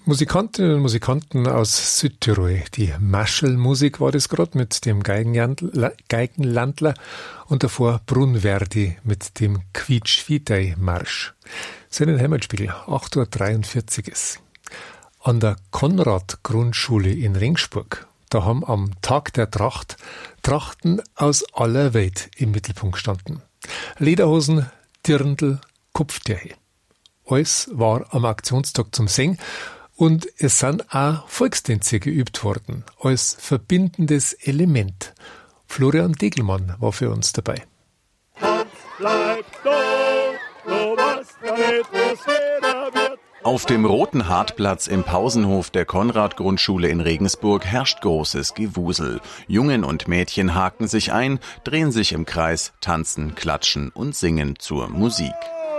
Musikantinnen und Musikanten aus Südtirol. Die Maschelmusik war das gerade mit dem Geigenlandler und davor Brunverdi mit dem Quietsch-Fidei-Marsch. Seinen Heimatspiegel, 8.43 Uhr ist. An der Konrad-Grundschule in Regensburg, da haben am Tag der Tracht Trachten aus aller Welt im Mittelpunkt gestanden. Lederhosen, Dirndl, Kopftürche. Alles war am Aktionstag zum Singen und es sind auch Volkstänze geübt worden, als verbindendes Element. Florian Degelmann war für uns dabei. Auf dem Roten Hartplatz im Pausenhof der Konrad-Grundschule in Regensburg herrscht großes Gewusel. Jungen und Mädchen haken sich ein, drehen sich im Kreis, tanzen, klatschen und singen zur Musik.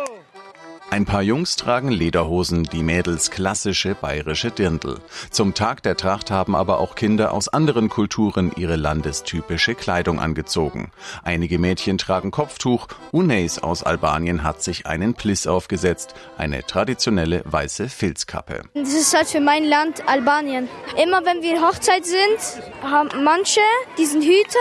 Ein paar Jungs tragen Lederhosen, die Mädels klassische bayerische Dirndl. Zum Tag der Tracht haben aber auch Kinder aus anderen Kulturen ihre landestypische Kleidung angezogen. Einige Mädchen tragen Kopftuch, Uneis aus Albanien hat sich einen Pliss aufgesetzt, eine traditionelle weiße Filzkappe. Das ist halt für mein Land Albanien. Immer wenn wir Hochzeit sind, haben manche diesen Hüte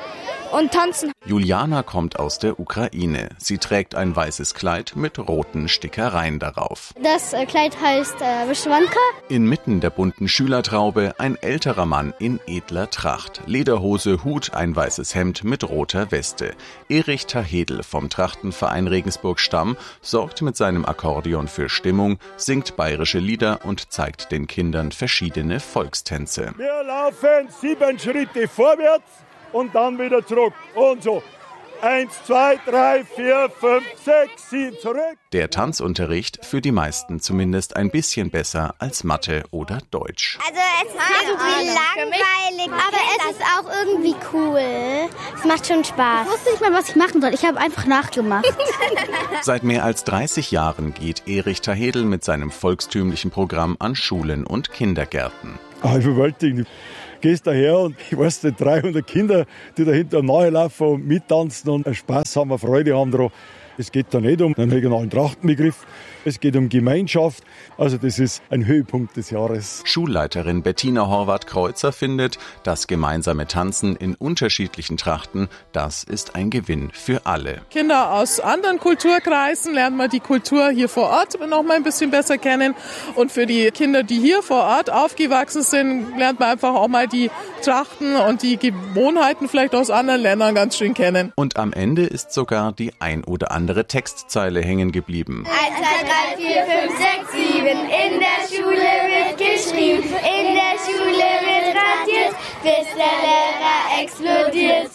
und tanzen. Juliana kommt aus der Ukraine. Sie trägt ein weißes Kleid mit roten Stickereien darauf. Das Kleid heißt Wishwanka. Inmitten der bunten Schülertraube ein älterer Mann in edler Tracht. Lederhose, Hut, ein weißes Hemd mit roter Weste. Erich Tahedl vom Trachtenverein Regensburg-Stamm sorgt mit seinem Akkordeon für Stimmung, singt bayerische Lieder und zeigt den Kindern verschiedene Volkstänze. Wir laufen 7 Schritte vorwärts und dann wieder zurück. Und so. 1, 2, 3, 4, 5, 6, 7, zurück. Der Tanzunterricht für die meisten zumindest ein bisschen besser als Mathe oder Deutsch. Also es ist irgendwie langweilig, aber es ist auch irgendwie cool. Es macht schon Spaß. Ich wusste nicht mal, was ich machen soll. Ich habe einfach nachgemacht. Seit mehr als 30 Jahren geht Erich Tahedl mit seinem volkstümlichen Programm an Schulen und Kindergärten. Überwältigend. Gehst daher und ich weiß nicht, 300 Kinder, die da hinter am Nahe laufen und mittanzen und Spaß haben, Freude haben daran. Es geht da nicht um einen regionalen Trachtenbegriff, es geht um Gemeinschaft. Also das ist ein Höhepunkt des Jahres. Schulleiterin Bettina Horvath-Kreuzer findet, das gemeinsame Tanzen in unterschiedlichen Trachten, das ist ein Gewinn für alle. Kinder aus anderen Kulturkreisen lernen mal die Kultur hier vor Ort noch mal ein bisschen besser kennen. Und für die Kinder, die hier vor Ort aufgewachsen sind, lernt man einfach auch mal die Trachten und die Gewohnheiten vielleicht aus anderen Ländern ganz schön kennen. Und am Ende ist sogar die ein oder andere Textzeile hängen geblieben. 1, 2, 3, 4, 5, 6, 7. In der Schule wird geschrieben, in der Schule wird radiert, bis der Lehrer explodiert.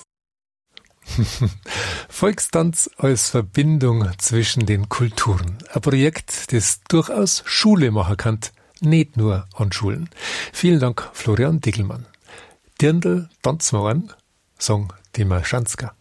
Volkstanz als Verbindung zwischen den Kulturen. Ein Projekt, das durchaus Schule machen kann, nicht nur an Schulen. Vielen Dank, Florian Degelmann. Dirndl tanzen wir an, sagen die Marschanska.